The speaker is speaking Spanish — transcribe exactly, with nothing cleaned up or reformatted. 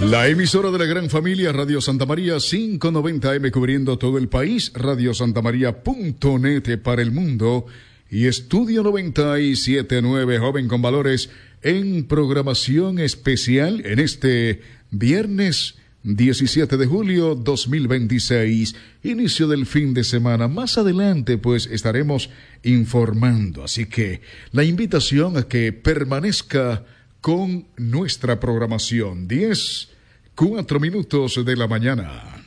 La emisora de la gran familia Radio Santa María quinientos noventa A M cubriendo todo el país, radio santa maría punto net para el mundo y Estudio noventa y siete punto nueve Joven con Valores en programación especial en este viernes diecisiete de julio dos mil veintiséis, inicio del fin de semana. Más adelante pues estaremos informando, así que la invitación a que permanezca con nuestra programación. Diez, cuatro minutos de la mañana.